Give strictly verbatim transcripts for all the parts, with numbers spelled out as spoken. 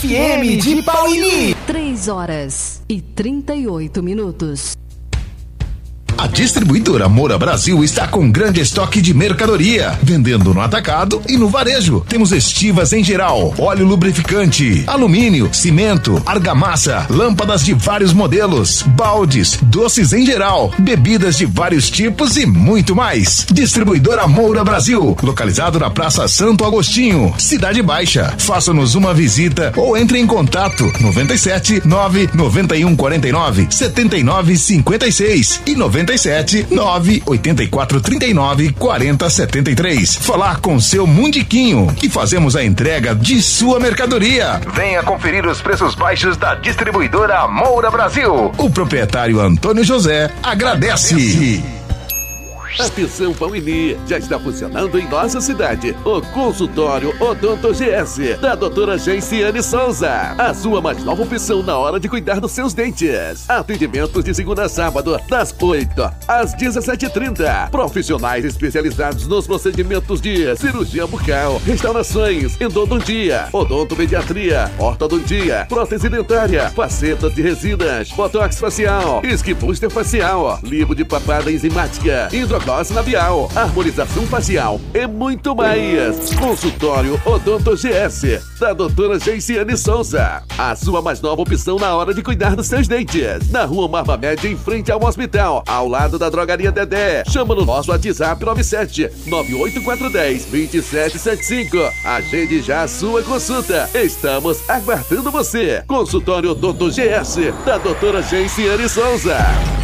F M de Pauini. três horas e trinta e oito minutos. A distribuidora Moura Brasil está com grande estoque de mercadoria, vendendo no atacado e no varejo. Temos estivas em geral, óleo lubrificante, alumínio, cimento, argamassa, lâmpadas de vários modelos, baldes, doces em geral, bebidas de vários tipos e muito mais. Distribuidora Moura Brasil, localizado na Praça Santo Agostinho, Cidade Baixa. Faça-nos uma visita ou entre em contato noventa e sete, nove noventa e um quarenta e nove, setenta e nove cinquenta e seis e noventa e sete, nove oitenta e quatro trinta e nove quarenta setenta e três. Falar com seu Mundiquinho, que fazemos a entrega de sua mercadoria. Venha conferir os preços baixos da distribuidora Moura Brasil. O proprietário Antônio José agradece. Atenção Pauini, já está funcionando em nossa cidade o consultório Odonto G S da doutora Genciane Souza, a sua mais nova opção na hora de cuidar dos seus dentes. Atendimentos de segunda a sábado, das oito às dezessete e trinta. Profissionais especializados nos procedimentos de cirurgia bucal, restaurações, endodontia, odontomediatria, ortodontia, prótese dentária, facetas de resinas, botox facial, esquibuster facial, lipo de papada enzimática, hidrogloss labial, harmonização facial e muito mais. Consultório Odonto G S da doutora Genciane Souza, a sua mais nova opção na hora de cuidar dos seus dentes. Na rua Marva Média, em frente ao hospital, ao lado da drogaria Dedé. Chama no nosso WhatsApp nove sete nove oito quatro um zero dois sete sete cinco. Agende já a sua consulta. Estamos aguardando você. Consultório Odonto G S da doutora Genciane Souza.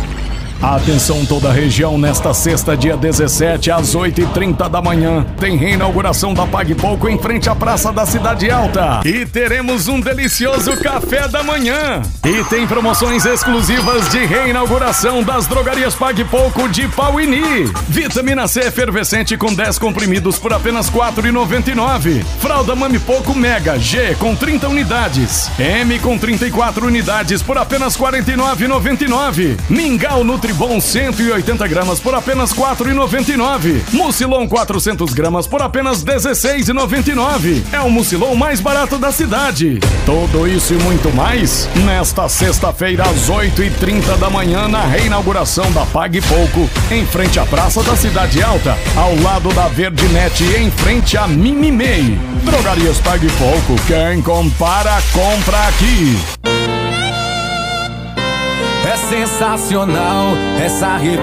Atenção toda a região, nesta sexta, dia dezessete, às oito e trinta da manhã, tem reinauguração da Pague Pouco em frente à Praça da Cidade Alta. E teremos um delicioso café da manhã. E tem promoções exclusivas de reinauguração das drogarias Pague Pouco de Pauini. Vitamina C efervescente com dez comprimidos por apenas quatro reais e noventa e nove centavos. Fralda Mami Pouco Mega G com trinta unidades. M com trinta e quatro unidades por apenas quarenta e nove reais e noventa e nove centavos. Mingau Nutri Bom cento e oitenta gramas por apenas quatro reais e noventa e nove centavos. Mucilon quatrocentas gramas por apenas dezesseis reais e noventa e nove centavos. É o Mucilon mais barato da cidade. Tudo isso e muito mais nesta sexta-feira às oito e trinta da manhã na reinauguração da Pague Pouco em frente à Praça da Cidade Alta, ao lado da Verdinet e em frente à Mimimei. Drogarias Pague Pouco, quem compara, compra aqui. É sensacional essa